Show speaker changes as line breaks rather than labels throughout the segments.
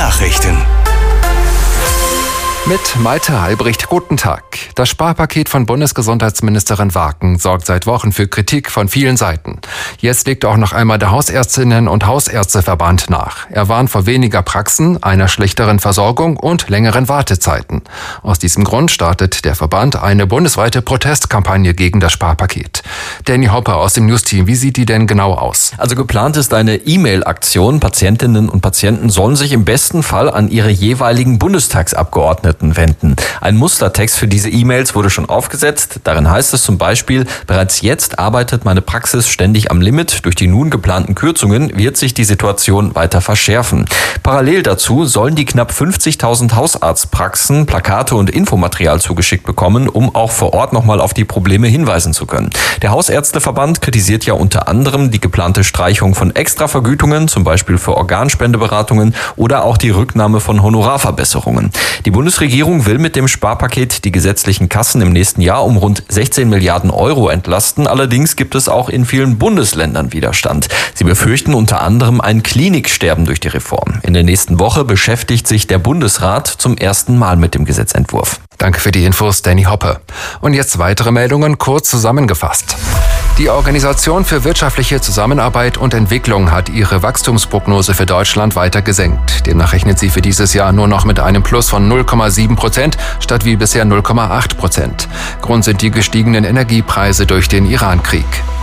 Nachrichten.
Mit Malte Albrecht, guten Tag. Das Sparpaket von Bundesgesundheitsministerin Waken sorgt seit Wochen für Kritik von vielen Seiten. Jetzt legt auch noch einmal der Hausärztinnen- und Hausärzteverband nach. Er warnt vor weniger Praxen, einer schlechteren Versorgung und längeren Wartezeiten. Aus diesem Grund startet der Verband eine bundesweite Protestkampagne gegen das Sparpaket. Danny Hopper aus dem Newsteam, wie sieht die denn genau aus?
Also geplant ist eine E-Mail-Aktion. Patientinnen und Patienten sollen sich im besten Fall an ihre jeweiligen Bundestagsabgeordneten wenden. Ein Mustertext für diese E-Mails wurde schon aufgesetzt. Darin heißt es zum Beispiel: Bereits jetzt arbeitet meine Praxis ständig am Limit. Durch die nun geplanten Kürzungen wird sich die Situation weiter verschärfen. Parallel dazu sollen die knapp 50.000 Hausarztpraxen Plakate und Infomaterial zugeschickt bekommen, um auch vor Ort nochmal auf die Probleme hinweisen zu können. Der Hausärzteverband kritisiert ja unter anderem die geplante Streichung von Extravergütungen, zum Beispiel für Organspendeberatungen oder auch die Rücknahme von Honorarverbesserungen. Die Bundesregierung will mit dem Sparpaket die gesetzlichen Kassen im nächsten Jahr um rund 16 Milliarden Euro entlasten. Allerdings gibt es auch in vielen Bundesländern Widerstand. Sie befürchten unter anderem ein Kliniksterben durch die Reform. In der nächsten Woche beschäftigt sich der Bundesrat zum ersten Mal mit dem Gesetzentwurf.
Danke für die Infos, Danny Hoppe. Und jetzt weitere Meldungen, kurz zusammengefasst. Die Organisation für wirtschaftliche Zusammenarbeit und Entwicklung hat ihre Wachstumsprognose für Deutschland weiter gesenkt. Demnach rechnet sie für dieses Jahr nur noch mit einem Plus von 0,7% statt wie bisher 0,8%. Grund sind die gestiegenen Energiepreise durch den Irankrieg.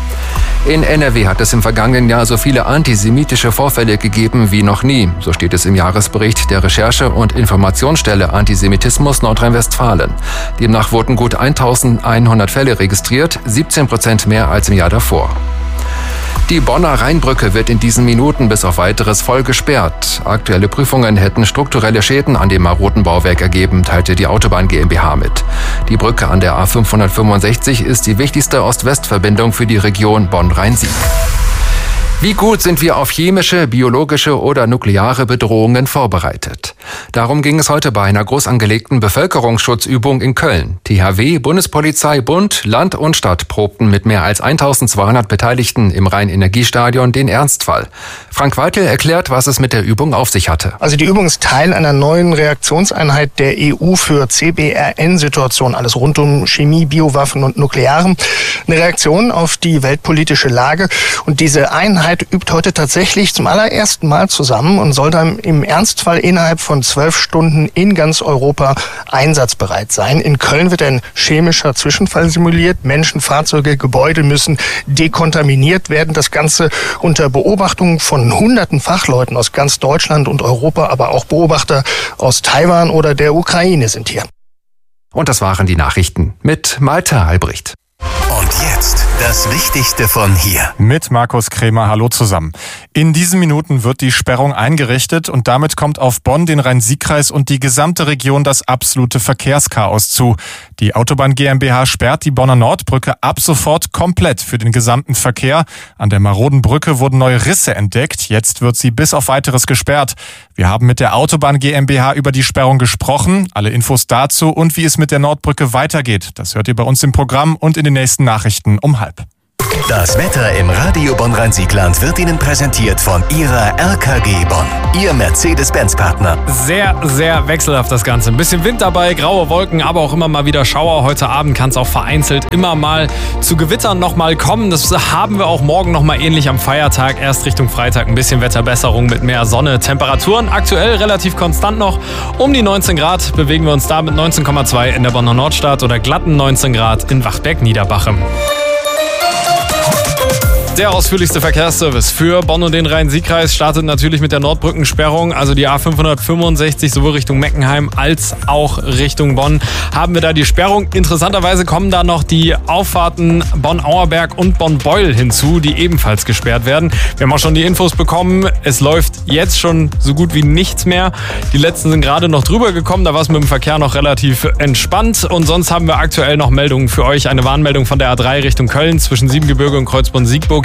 In NRW hat es im vergangenen Jahr so viele antisemitische Vorfälle gegeben wie noch nie. So steht es im Jahresbericht der Recherche- und Informationsstelle Antisemitismus Nordrhein-Westfalen. Demnach wurden gut 1100 Fälle registriert, 17% mehr als im Jahr davor. Die Bonner Rheinbrücke wird in diesen Minuten bis auf Weiteres voll gesperrt. Aktuelle Prüfungen hätten strukturelle Schäden an dem maroden Bauwerk ergeben, teilte die Autobahn GmbH mit. Die Brücke an der A565 ist die wichtigste Ost-West-Verbindung für die Region Bonn-Rhein-Sieg. Wie gut sind wir auf chemische, biologische oder nukleare Bedrohungen vorbereitet? Darum ging es heute bei einer groß angelegten Bevölkerungsschutzübung in Köln. THW, Bundespolizei, Bund, Land und Stadt probten mit mehr als 1200 Beteiligten im Rhein-Energiestadion den Ernstfall. Frank Weitel erklärt, was es mit der Übung auf sich hatte.
Also die Übung ist Teil einer neuen Reaktionseinheit der EU für CBRN-Situationen, alles rund um Chemie, Biowaffen und Nuklearem. Eine Reaktion auf die weltpolitische Lage. Und diese Einheit übt heute tatsächlich zum allerersten Mal zusammen und soll dann im Ernstfall innerhalb von 12 Stunden in ganz Europa einsatzbereit sein. In Köln wird ein chemischer Zwischenfall simuliert. Menschen, Fahrzeuge, Gebäude müssen dekontaminiert werden. Das Ganze unter Beobachtung von hunderten Fachleuten aus ganz Deutschland und Europa, aber auch Beobachter aus Taiwan oder der Ukraine sind hier.
Und das waren die Nachrichten mit Malte Albrecht.
Und jetzt das Wichtigste von hier.
Mit Markus Krämer, hallo zusammen. In diesen Minuten wird die Sperrung eingerichtet und damit kommt auf Bonn, den Rhein-Sieg-Kreis und die gesamte Region das absolute Verkehrschaos zu. Die Autobahn GmbH sperrt die Bonner Nordbrücke ab sofort komplett für den gesamten Verkehr. An der maroden Brücke wurden neue Risse entdeckt. Jetzt wird sie bis auf Weiteres gesperrt. Wir haben mit der Autobahn GmbH über die Sperrung gesprochen. Alle Infos dazu und wie es mit der Nordbrücke weitergeht, das hört ihr bei uns im Programm und in den nächsten Nachrichten um 12:30.
Das Wetter im Radio Bonn-Rhein-Sieg-Land wird Ihnen präsentiert von Ihrer RKG Bonn, Ihr Mercedes-Benz-Partner.
Sehr, sehr wechselhaft das Ganze. Ein bisschen Wind dabei, graue Wolken, aber auch immer mal wieder Schauer. Heute Abend kann es auch vereinzelt immer mal zu Gewittern nochmal kommen. Das haben wir auch morgen nochmal ähnlich am Feiertag. Erst Richtung Freitag ein bisschen Wetterbesserung mit mehr Sonne. Temperaturen aktuell relativ konstant noch. Um die 19 Grad bewegen wir uns da mit 19,2 in der Bonner Nordstadt oder glatten 19 Grad in Wachberg-Niederbachem. Der ausführlichste Verkehrsservice für Bonn und den Rhein-Sieg-Kreis startet natürlich mit der Nordbrückensperrung, also die A565 sowohl Richtung Meckenheim als auch Richtung Bonn haben wir da die Sperrung. Interessanterweise kommen da noch die Auffahrten Bonn-Auerberg und Bonn-Beul hinzu, die ebenfalls gesperrt werden. Wir haben auch schon die Infos bekommen, es läuft jetzt schon so gut wie nichts mehr. Die letzten sind gerade noch drüber gekommen, da war es mit dem Verkehr noch relativ entspannt und sonst haben wir aktuell noch Meldungen für euch. Eine Warnmeldung von der A3 Richtung Köln zwischen Siebengebirge und Kreuzborn-Siegburg.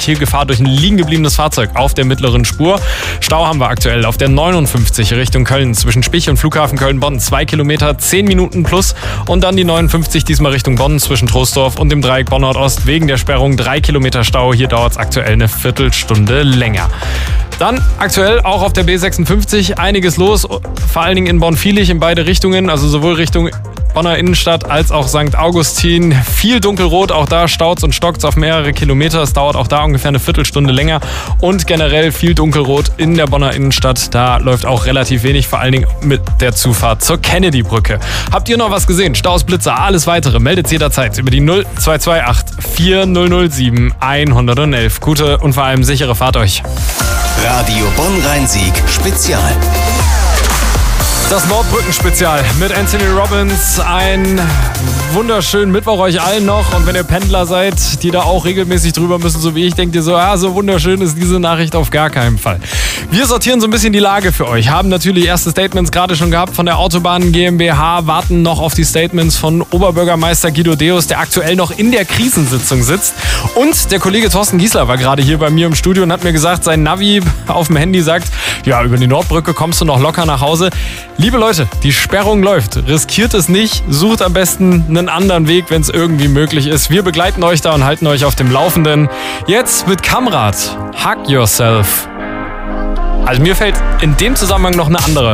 Hamburg. Hier Gefahr durch ein liegen gebliebenes Fahrzeug auf der mittleren Spur. Stau haben wir aktuell auf der 59 Richtung Köln zwischen Spich und Flughafen Köln-Bonn. 2 Kilometer, 10 Minuten plus. Und dann die 59 diesmal Richtung Bonn zwischen Troisdorf und dem Dreieck Bonn-Nord-Ost. Wegen der Sperrung 3 Kilometer Stau. Hier dauert es aktuell eine Viertelstunde länger. Dann aktuell auch auf der B56 einiges los, vor allen Dingen in Bonn-Viehlich in beide Richtungen, also sowohl Richtung Bonner Innenstadt als auch St. Augustin. Viel dunkelrot, auch da staut's und stockt's auf mehrere Kilometer. Es dauert auch da ungefähr eine Viertelstunde länger. Und generell viel dunkelrot in der Bonner Innenstadt. Da läuft auch relativ wenig, vor allen Dingen mit der Zufahrt zur Kennedy-Brücke. Habt ihr noch was gesehen? Staus, Blitzer, alles weitere. Meldet jederzeit über die 0228 4007 111. Gute und vor allem sichere Fahrt euch.
Radio Bonn-Rhein-Sieg Spezial.
Das Nordbrücken-Spezial mit Anthony Robbins. Ein wunderschönen Mittwoch euch allen noch. Und wenn ihr Pendler seid, die da auch regelmäßig drüber müssen, so wie ich, denkt ihr so, so wunderschön ist diese Nachricht auf gar keinen Fall. Wir sortieren so ein bisschen die Lage für euch. Haben natürlich erste Statements gerade schon gehabt von der Autobahn GmbH. Warten noch auf die Statements von Oberbürgermeister Guido Deus, der aktuell noch in der Krisensitzung sitzt. Und der Kollege Thorsten Giesler war gerade hier bei mir im Studio und hat mir gesagt, sein Navi auf dem Handy sagt, ja, über die Nordbrücke kommst du noch locker nach Hause. Liebe Leute, die Sperrung läuft. Riskiert es nicht. Sucht am besten einen anderen Weg, wenn es irgendwie möglich ist. Wir begleiten euch da und halten euch auf dem Laufenden. Jetzt mit Kamrat. Hug Yourself. Also mir fällt in dem Zusammenhang noch eine andere